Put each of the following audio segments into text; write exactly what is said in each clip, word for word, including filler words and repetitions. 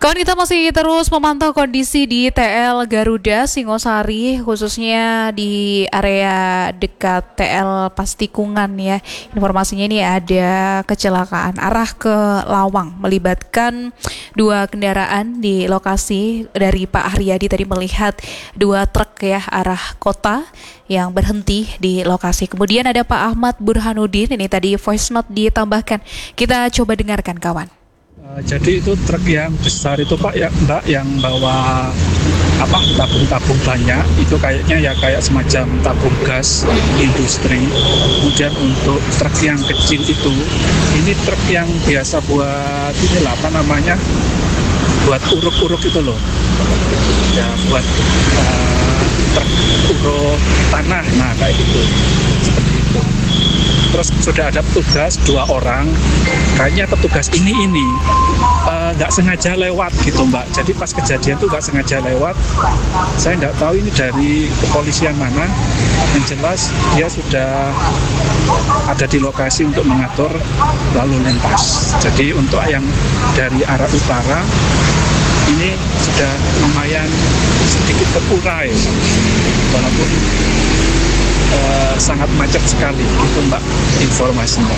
Kawan kita masih terus memantau kondisi di T L Garuda Singosari, khususnya di area dekat T L Pastikungan ya. Informasinya ini ada kecelakaan arah ke Lawang melibatkan dua kendaraan di lokasi. Dari Pak Haryadi tadi melihat dua truk ya arah kota yang berhenti di lokasi. Kemudian ada Pak Ahmad Burhanuddin, ini tadi voice note ditambahkan. Kita coba dengarkan kawan. Uh, jadi itu truk yang besar itu Pak ya Mbak, yang bawa apa tabung-tabung banyak itu, kayaknya ya kayak semacam tabung gas industri. Kemudian untuk truk yang kecil itu, ini truk yang biasa buat ini lah, apa namanya, buat uruk-uruk itu loh ya, buat uh, truk uruk tanah, nah kayak gitu, seperti itu. Terus sudah ada petugas dua orang, kayaknya petugas ini ini nggak uh, sengaja lewat gitu Mbak. Jadi pas kejadian tuh nggak sengaja lewat. Saya nggak tahu ini dari kepolisian mana. Yang jelas dia sudah ada di lokasi untuk mengatur lalu lintas. Jadi untuk yang dari arah utara ini sudah lumayan sedikit terurai, walaupun Uh, sangat macet sekali, itu Mbak informasinya.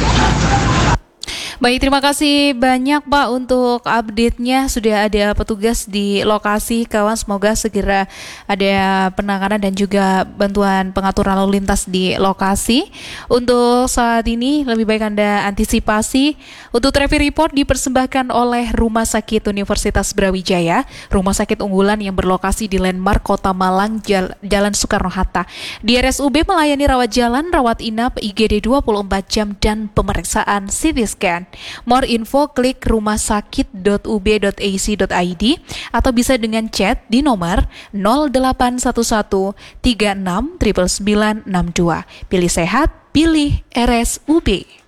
Baik, terima kasih banyak Pak untuk update-nya. Sudah ada petugas di lokasi kawan, semoga segera ada penanganan dan juga bantuan pengaturan lalu lintas di lokasi. Untuk saat ini lebih baik Anda antisipasi. Untuk traffic report dipersembahkan oleh Rumah Sakit Universitas Brawijaya, rumah sakit unggulan yang berlokasi di Landmark Kota Malang, Jal- Jalan Soekarno-Hatta. Di R S U B melayani rawat jalan, rawat inap, I G D dua puluh empat jam, dan pemeriksaan C T scan. More info klik rumahsakit dot u b dot a c dot i d atau bisa dengan chat di nomor nol delapan satu satu tiga enam sembilan sembilan enam dua. Pilih sehat, pilih R S U B.